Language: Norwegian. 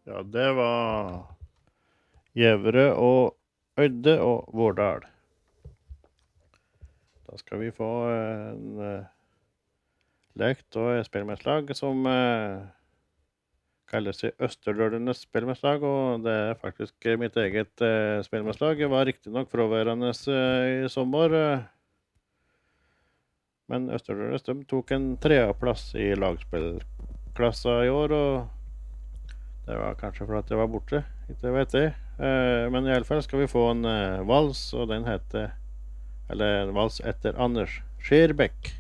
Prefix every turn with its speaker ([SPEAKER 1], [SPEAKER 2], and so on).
[SPEAKER 1] Ja, det var Gjevre og Ødde og Vårdal. Da skal vi få en lekt og spillmennslag som kalles i Østerdølenes spillmennslag, og det er faktisk mitt eget spillmennslag. Jeg var riktig nok fraværende i sommer, men Østerdølenes tok en 3. plass i lagspillklassa i år, og det var kanskje fordi jeg var borte, ikke vet jeg. Men i alle fall skal vi få en vals, og den heter, eller en vals etter Anders Skirbekk.